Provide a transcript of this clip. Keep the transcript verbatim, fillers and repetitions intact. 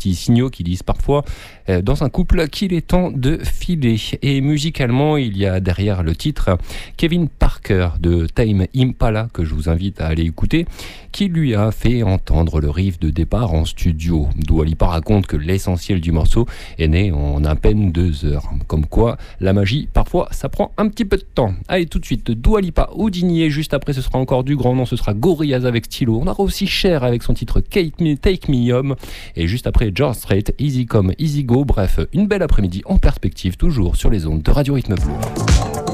petits signaux qui disent parfois euh, dans un couple qu'il est temps de filer. Et musicalement, il y a derrière le titre Kevin Parker de Tame Impala, que je vous invite à aller écouter, qui lui a fait entendre le riff de départ en studio. Dua Lipa raconte que l'essentiel du morceau est né en à peine deux heures. Comme quoi, la magie, parfois, ça prend un petit peu de temps. Allez, tout de suite, Dua Lipa, Houdini, juste après, ce sera encore du grand nom, ce sera Gorillaz avec Stylo. On aura aussi Cher avec son titre Take Me, Take Me Home. Et juste après, George Strait, Easy Come, Easy Go. Bref, une belle après-midi en perspective, toujours sur les ondes de Radio Rythme Bleu.